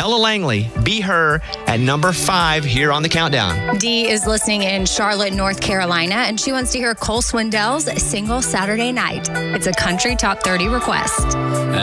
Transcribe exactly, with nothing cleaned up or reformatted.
Ella Langley, Be Her, at number five here on the countdown. Dee is listening in Charlotte, North Carolina, and she wants to hear Cole Swindell's Single Saturday Night. It's a country top thirty request.